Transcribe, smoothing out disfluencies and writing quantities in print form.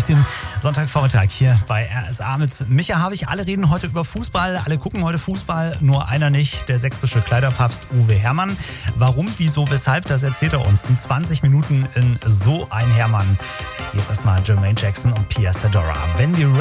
durch den Sonntagvormittag hier bei RSA mit Micha Havig. Alle reden heute über Fußball, alle gucken heute Fußball, nur einer nicht, der sächsische Kleiderpapst Uwe Herrmann. Warum, wieso, weshalb, das erzählt er uns in 20 Minuten in So ein Herrmann. Jetzt erstmal Jermaine Jackson und Pia Sadora. Wenn die